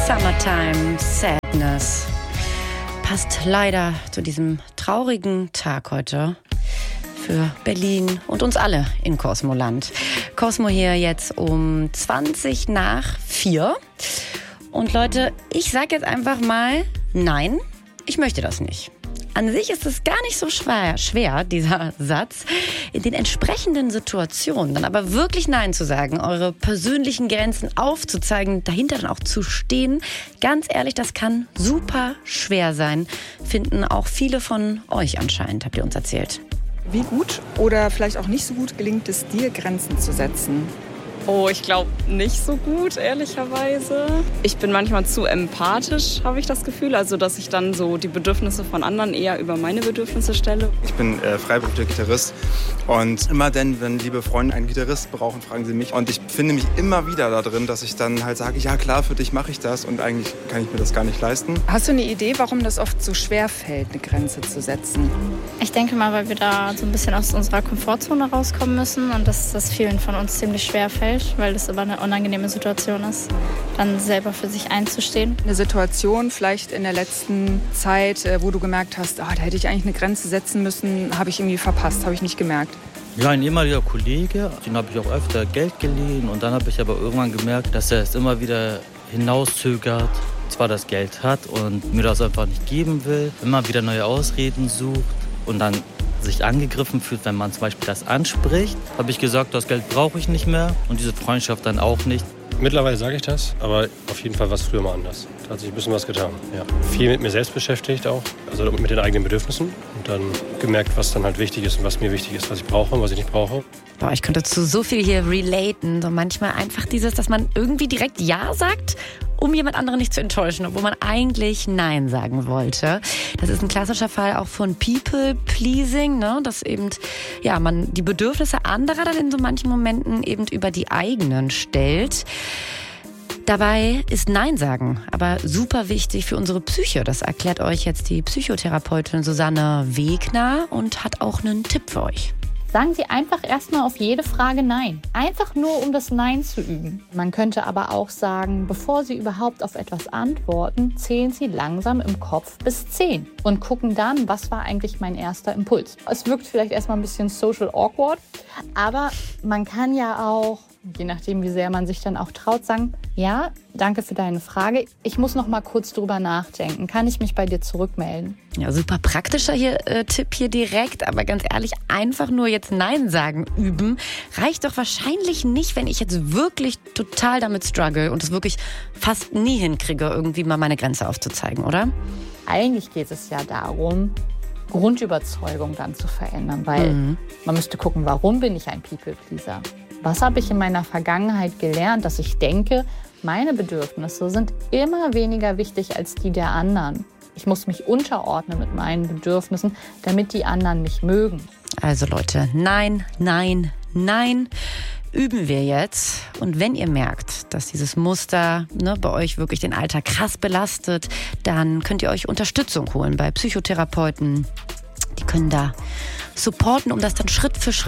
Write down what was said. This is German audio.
Summertime Sadness. Passt leider zu diesem traurigen Tag heute für Berlin und uns alle in Kosmoland. Cosmo hier jetzt um 4:20. Und Leute, ich sag jetzt einfach mal, nein, ich möchte das nicht. An sich ist es gar nicht so schwer, dieser Satz, in den entsprechenden Situationen dann aber wirklich Nein zu sagen, eure persönlichen Grenzen aufzuzeigen, dahinter dann auch zu stehen. Ganz ehrlich, das kann super schwer sein, finden auch viele von euch anscheinend, habt ihr uns erzählt. Wie gut oder vielleicht auch nicht so gut gelingt es dir, Grenzen zu setzen? Oh, ich glaube nicht so gut, ehrlicherweise. Ich bin manchmal zu empathisch, habe ich das Gefühl. Also, dass ich dann so die Bedürfnisse von anderen eher über meine Bedürfnisse stelle. Ich bin freiberuflicher Gitarrist und immer denn, wenn liebe Freunde einen Gitarrist brauchen, fragen sie mich. Und ich finde mich immer wieder da drin, dass ich dann halt sage, ja klar, für dich mache ich das und eigentlich kann ich mir das gar nicht leisten. Hast du eine Idee, warum das oft so schwer fällt, eine Grenze zu setzen? Ich denke mal, weil wir da so ein bisschen aus unserer Komfortzone rauskommen müssen und dass das vielen von uns ziemlich schwer fällt, weil das aber eine unangenehme Situation ist, dann selber für sich einzustehen. Eine Situation vielleicht in der letzten Zeit, wo du gemerkt hast, da hätte ich eigentlich eine Grenze setzen müssen, habe ich irgendwie verpasst, habe ich nicht gemerkt. Ja, ein ehemaliger Kollege, den habe ich auch öfter Geld geliehen und dann habe ich aber irgendwann gemerkt, dass er es immer wieder hinauszögert, zwar das Geld hat und mir das einfach nicht geben will, immer wieder neue Ausreden sucht und dann sich angegriffen fühlt, wenn man zum Beispiel das anspricht, habe ich gesagt, das Geld brauche ich nicht mehr und diese Freundschaft dann auch nicht. Mittlerweile sage ich das, aber auf jeden Fall war es früher mal anders. Da hat sich ein bisschen was getan. Ja. Viel mit mir selbst beschäftigt auch, also mit den eigenen Bedürfnissen und dann gemerkt, was dann halt wichtig ist und was mir wichtig ist, was ich brauche und was ich nicht brauche. Boah, ich könnte zu so viel hier relaten. So manchmal einfach dieses, dass man irgendwie direkt Ja sagt, um jemand anderen nicht zu enttäuschen, obwohl man eigentlich Nein sagen wollte. Das ist ein klassischer Fall auch von People-Pleasing, ne? Dass eben man die Bedürfnisse anderer dann in so manchen Momenten eben über die eigenen stellt. Dabei ist Nein sagen aber super wichtig für unsere Psyche. Das erklärt euch jetzt die Psychotherapeutin Susanne Wegner und hat auch einen Tipp für euch. Sagen Sie einfach erstmal auf jede Frage Nein. Einfach nur, um das Nein zu üben. Man könnte aber auch sagen, bevor Sie überhaupt auf etwas antworten, zählen Sie langsam im Kopf bis 10 und gucken dann, was war eigentlich mein erster Impuls. Es wirkt vielleicht erstmal ein bisschen social awkward, aber man kann ja auch, je nachdem, wie sehr man sich dann auch traut, sagen, ja, danke für deine Frage. Ich muss noch mal kurz drüber nachdenken. Kann ich mich bei dir zurückmelden? Ja, super praktischer Tipp hier direkt, aber ganz ehrlich, einfach nur jetzt Nein sagen üben, reicht doch wahrscheinlich nicht, wenn ich jetzt wirklich total damit struggle und es wirklich fast nie hinkriege, irgendwie mal meine Grenze aufzuzeigen, oder? Eigentlich geht es ja darum, Grundüberzeugung dann zu verändern, weil man müsste gucken, warum bin ich ein People-Pleaser? Was habe ich in meiner Vergangenheit gelernt, dass ich denke, meine Bedürfnisse sind immer weniger wichtig als die der anderen. Ich muss mich unterordnen mit meinen Bedürfnissen, damit die anderen mich mögen. Also Leute, nein, nein, nein. Üben wir jetzt. Und wenn ihr merkt, dass dieses Muster bei euch wirklich den Alltag krass belastet, dann könnt ihr euch Unterstützung holen bei Psychotherapeuten. Die können da supporten, um das dann Schritt für Schritt